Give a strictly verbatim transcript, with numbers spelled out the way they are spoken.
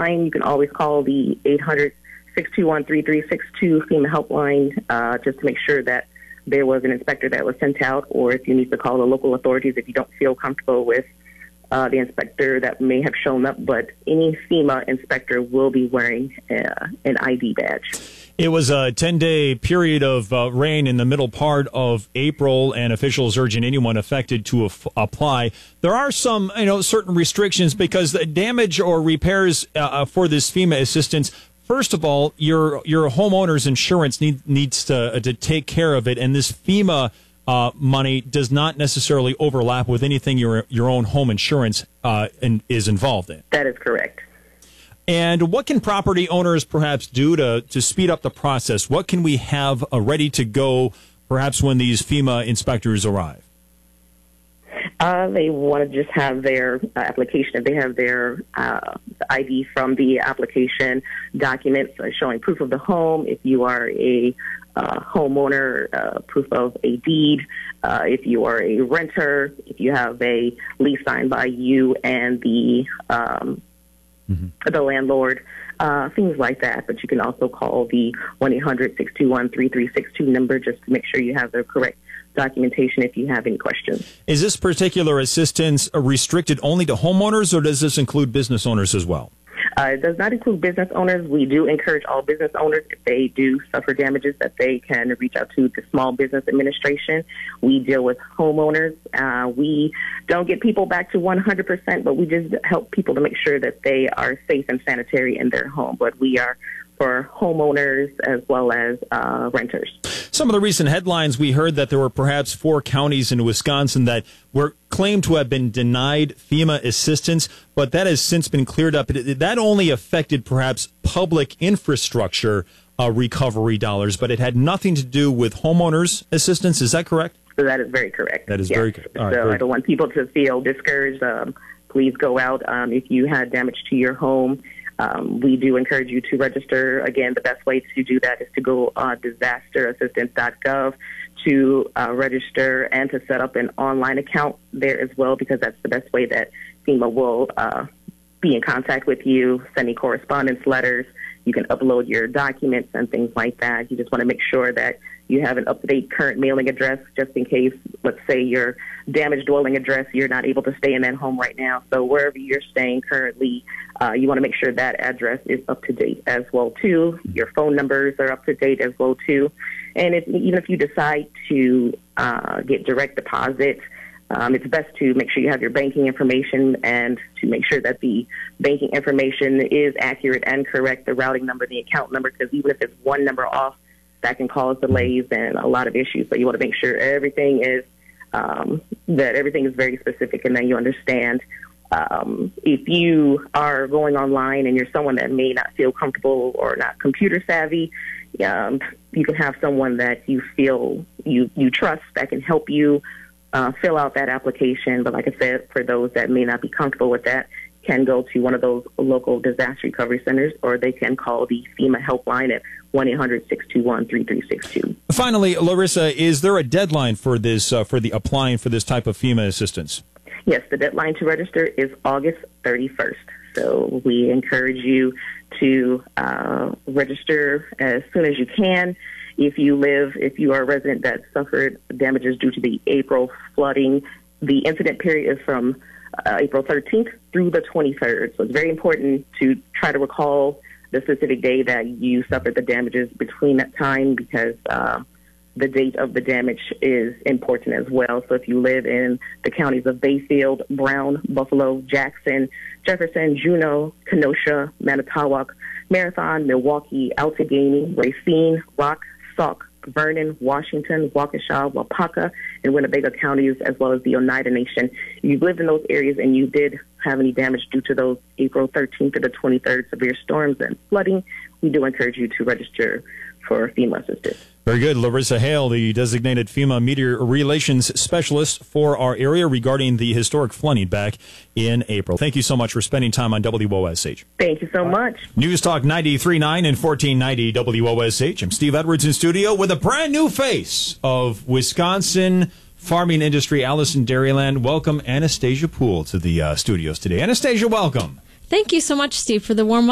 helpline, you can always call the eight hundred, six two one, three three six two FEMA helpline uh, just to make sure that there was an inspector that was sent out, or if you need to call the local authorities if you don't feel comfortable with uh, the inspector that may have shown up. But any FEMA inspector will be wearing uh, an I D badge. It was a ten-day period of uh, rain in the middle part of April, and officials urging anyone affected to af- apply. There are some, you know, certain restrictions because the damage or repairs uh, for this FEMA assistance. First of all, your your homeowner's insurance need, needs to uh, to take care of it, and this FEMA uh, money does not necessarily overlap with anything your your own home insurance uh, in, is involved in. That is correct. And what can property owners perhaps do to, to speed up the process? What can we have uh, ready to go perhaps when these FEMA inspectors arrive? Uh, they want to just have their uh, application. If they have their uh, I D from the application, documents uh, showing proof of the home. If you are a uh, homeowner, uh, proof of a deed. Uh, if you are a renter, if you have a lease signed by you and the um, Mm-hmm. the landlord, uh, things like that. But you can also call the one eight hundred, six two one, three three six two number just to make sure you have the correct documentation if you have any questions. Is this particular assistance restricted only to homeowners, or does this include business owners as well? Uh, it does not include business owners. We do encourage all business owners, if they do suffer damages, that they can reach out to the Small Business Administration. We deal with homeowners. Uh, we don't get people back to one hundred percent, but we just help people to make sure that they are safe and sanitary in their home. But we are for homeowners as well as uh, renters. Some of the recent headlines, we heard that there were perhaps four counties in Wisconsin that were claimed to have been denied FEMA assistance, but that has since been cleared up. That only affected perhaps public infrastructure uh, recovery dollars, but it had nothing to do with homeowners assistance. Is that correct? So that is very correct. That is yes. very correct. So right, I don't want people to feel discouraged. Um, please go out um, if you had damage to your home. Um, we do encourage you to register. Again, the best way to do that is to go on disaster assistance dot gov to uh, register and to set up an online account there as well, because that's the best way that FEMA will uh, be in contact with you, sending correspondence letters. You can upload your documents and things like that. You just want to make sure that you have an up-to-date current mailing address just in case, let's say, your damaged dwelling address, you're not able to stay in that home right now. So wherever you're staying currently, uh, you want to make sure that address is up-to-date as well, too. Your phone numbers are up-to-date as well, too. And if, even if you decide to uh, get direct deposit, Um, it's best to make sure you have your banking information and to make sure that the banking information is accurate and correct, the routing number, the account number, because even if it's one number off, that can cause delays and a lot of issues. So you want to make sure everything is, um, that everything is very specific and that you understand. Um, if you are going online and you're someone that may not feel comfortable or not computer savvy, um, you can have someone that you feel you, you trust that can help you Uh, fill out that application. But like I said, for those that may not be comfortable with that, can go to one of those local disaster recovery centers, or they can call the FEMA helpline at one eight hundred, six two one, three three six two. Finally, Larissa, is there a deadline for this, uh, for the applying for this type of FEMA assistance? Yes, the deadline to register is August thirty-first. So we encourage you to uh, register as soon as you can. If you live, if you are a resident that suffered damages due to the April flooding, the incident period is from uh, April thirteenth through the twenty-third. So it's very important to try to recall the specific day that you suffered the damages between that time, because uh, the date of the damage is important as well. So if you live in the counties of Bayfield, Brown, Buffalo, Jackson, Jefferson, Juneau, Kenosha, Manitowoc, Marathon, Milwaukee, Allegany, Racine, Rock, Sauk, Vernon, Washington, Waukesha, Wapaka, and Winnebago counties, as well as the Oneida Nation. If you lived in those areas and you did have any damage due to those April thirteenth to the twenty-third severe storms and flooding, we do encourage you to register for FEMA assistance. Very good. Larissa Hale, the designated FEMA Meteor Relations Specialist for our area regarding the historic flooding back in April. Thank you so much for spending time on W O S H. Thank you so much. News Talk ninety-three point nine and fourteen ninety W O S H. I'm Steve Edwards in studio with a brand new face of Wisconsin farming industry, Allison Dairyland. Welcome Anastasia Poole to the uh, studios today. Anastasia, welcome. Thank you so much, Steve, for the warm